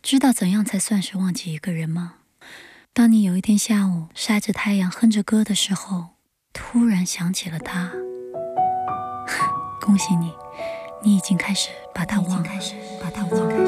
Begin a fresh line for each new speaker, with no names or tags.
知道怎样才算是忘记一个人吗？当你有一天下午晒着太阳哼着歌的时候，突然想起了他，恭喜你，你已经开始把他忘了。